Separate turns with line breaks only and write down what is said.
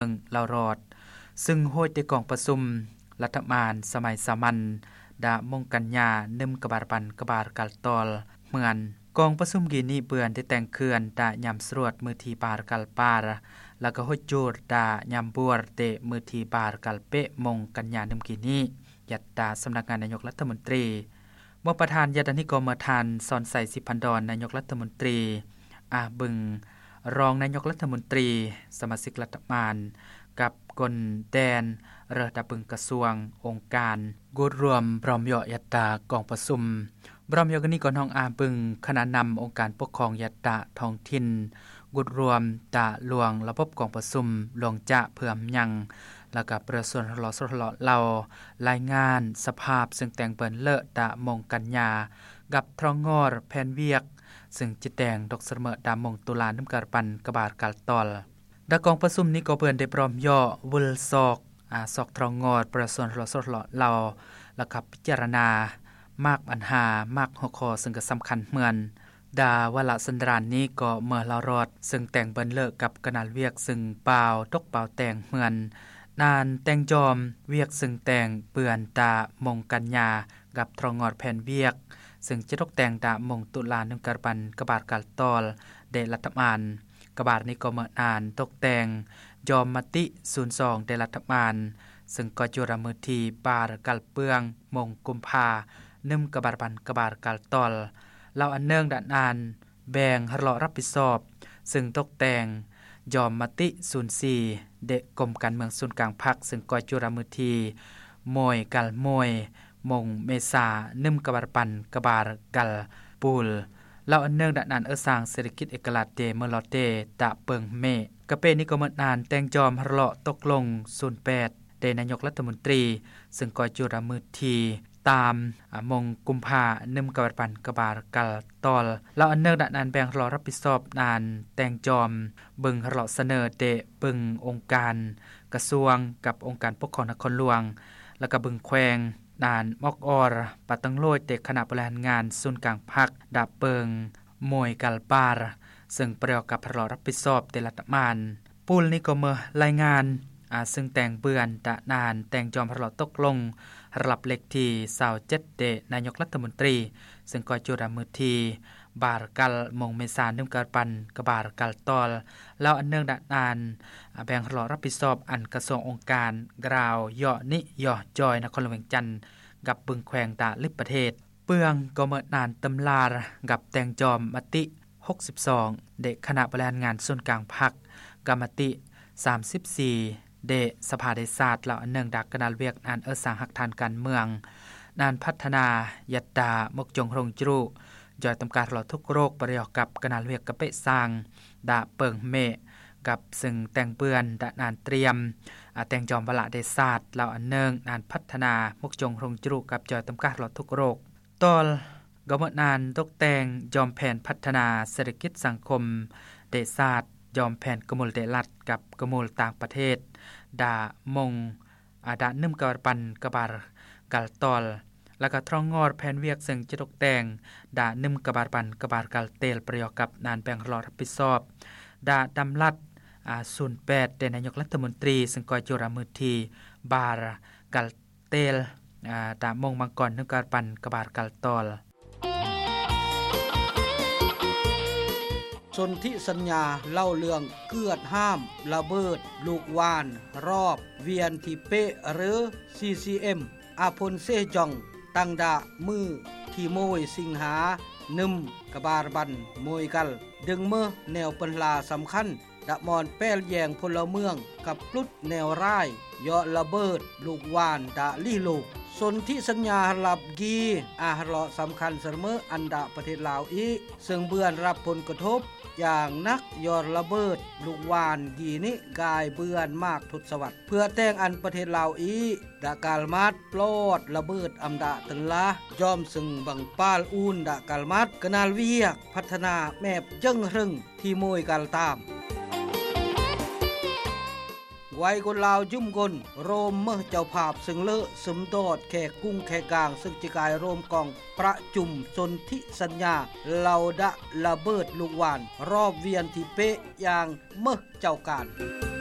ลาวรอดซึ่งโหยได้กองประชุมรัฐบาลสมัยสามัญดามงกันยานึมกบาปันกบากัลตอลเหมือนกองประชุมกีนี้เปือนได้แต่งเขื่อนดายำสรวดมือทีปากัลปาแล้วก็โหยจูดดายำบัวเตมือทีปากัลเปะมงกันยานึมกีนี้ยัดดาสำนักงานนายกรัฐมนตรีเมื่อประธานยาดานิกรมธานสอนใส่สิพันดอนนายกรัฐมนตรีบึงรองนายกรัฐมนตรีสมาชิกรัฐบาลกับกลแดนระดับบึงกระทรวงองค์การกุดรวมพร้อมยอยัตตากองประชุมพร้อมยอกันนี้ก่อนห้องบึงคณะนำองค์การปกครองยัตตาท้องถิ่นกุดรวมตะหลวงระบบกองประชุมหลวงจะเพื่อมยังแล้วก็ประส่วนรอสรเรารายงานสภาพซึ่งแต่งเปิ้นเลอะตะมงกันยากับทรองงอรแผนเวียกซึ่งจิตแดงดอกเสมอดามงตุลาน้ำกระปันกบาดกาลตอลดากองประชุมนี้ก็เปิ้นได้พร้อมย่อวุลซอกซอกทรองงอรประส่วนรอสรเราแล้วก็พิจารณามากปัญหามากหัวข้อซึ่งก็สำคัญเหมือนดาวละสันดานนี้ก็เมื่อลารอดซึ่งแต่งเปิ้นเลอะกับกนาลเวียกซึ่งเปล่าตกเปล่าแต่งเหมือนนานแต่งจอมเวียกซึ่งแต่งเปื่อนตามงกันยากับทรองงอดแผ่นเวียกซึ่งจะตกแต่งตามงตุลานึงกระปันกบาดกาลตอลเดรัฐบาลกบาดนี้ก็เมื่อนานตกแต่งยอมมติ02เดรัฐบาลซึ่งก็จุรมือทีบาดกัลเปืองมงกุมภานึมกบาดปันกบาดกาลตอลเราอันเนื่องด่านอ่านแบ่งหลอรับผิดชอบซึ่งตกแต่งยอมมติ04เดกรมการเมืองศูนย์กลางพรรคซึ่งก่อจุรมือทีมวยกัลมวยมงเมษานึมกบาดปันกบาดกัลปูลเราอันเนื่องด่านอ่านสร้างเศรษฐกิจเอกราชเดเมลอเตตะเปิงเมกะเปนี้ก็เมื่อนานแต่งจอมหลอตกลง08เดนายกรัฐมนตรีซึ่งก่อจุรมือทีตามมงกุมภานึมกบาดปันกบาดกัลตอลเราอันเนื่องด่านแบ่งรอรับผิดชอบนานแต่งจอมบึงรอเสนอเดบึงองค์การกระทรวงกับองค์การปกครองนครหลวงแล้วก็บึงแขวงด่านมอกออรปัตตังโลยเด็กคณะบริหารงานศูนย์กลางพรรคดาเปิงมวยกัลปาร์ซึ่งประกอบกับรอรับผิดชอบเดรัฐบาลปูลนี่ก็เมื่อรายงานซึ่งแต่งเบือนตะนานแต่งจอมพลอตกลงรับเล็กที่27เดนายกรัฐมนตรีซึ่งก่อจุรมือทีบาร์กัลมงเมษานึมกระปันกบาร์กัลตอลแล้วอันเนื่องด่านแบ่งรอรับผิดชอบอันกระทรวงองค์การกราวย่อนิย่อจอยนครหลวงเวียงจันทน์กับบึงแขวงตะลิบประเทศเปืองก็เมื่อนานตำลากับแต่งจอมมติ62เดคณะบริหารงานส่วนกลางพรรคกรรมติ34เดสภาได้ศาสตร์เหล่าอันเนื่องดักกนาลเวียกนานสังหักทานการเมืองนานพัฒนายัตตามกจงรงจรูจอยตำการหลอดทุกโรคประยอกกับกนาลเวียกกระเปะสร้างดาเปิงเมกับซึ่งแต่งเปือนดานานเตรียมแต่งจอมบละได้ศาสตร์เหล่าอันเนื่องนานพัฒนามกจงรงจรูกับจอยตำการหลอดทุกโรคตอลกมนานตกแต่งยอมแผนพัฒนาเศรษฐกิจสังคมได้ศาสตร์ยอมแผนกมูลเดลัดกับกมูลต่างประเทศดามงดานึมกบาดปันกบาดกัลตอลแล้วก็ทรองงอดแผนเวียกซึ่งจะตกแต่งดานึมกบาดปันกบาดกัลเตลประกอบกับนานแบ่งรอรับผิดชอบดาดำลัด08เดนายกรัฐมนตรีซึ่งก่อจุรมือทีบาร์กัลเตลดามงมังกรนึมกบาดปันกบาดกัลตอล
สนธิสัญญาเล่าเรื่องเกือดห้ามระเบิดลูกวานรอบเวียนที่เปะหรือ CCM อาพลเซจองตังดามือที่โมยสิงหานึมกบาลบันมวยกัลดึงมือแนวปัญลาสำคัญดะมอนแป้ลแยงพลเมืองกับปลุดแนวร้ายยอระเบิดลูกวานดาลี่ลูกสนธิสัญญาลับกีหลอสำคัญเสมออันดาประเทศลาวอีซึ่งเบื่อนรับผลกระทบอย่างนักยอดระเบิดลูกวานกีนี้กายเบื่อนมากทศวรรษเพื่อแต่งอันประเทศลาวอีดากาลมัดปลอดระเบิดอำดาตันละยอมซึ่งบังปาลอูนดากาลมัดกนาลเวียกพัฒนาแมบยังรึงที่มวยกาลตามไว้คนลาวยุ่มกลโรมเมื่อเจ้าภาพซึ่งเลอะสมโดดแขกกุ้งแขกกลางซึ่งจิกายโรมกองประจุมสนธิสัญญาเหล่าดะระเบิดลูกวานรอบเวียนที่เป๊ะอย่างเมื่อเจ้าการ